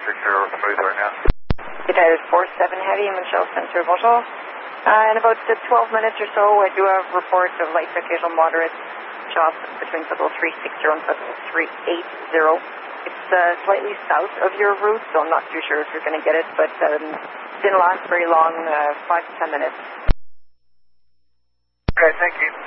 somebody's there now. United 47 Heavy, Michelle Center, bonjour. In about 12 minutes or so, I do have reports of light to occasional moderate chops between level 360 and level 380. It's slightly south of your route, so I'm not too sure if you're going to get it, but didn't last very long, 5 to 10 minutes. Okay, thank you.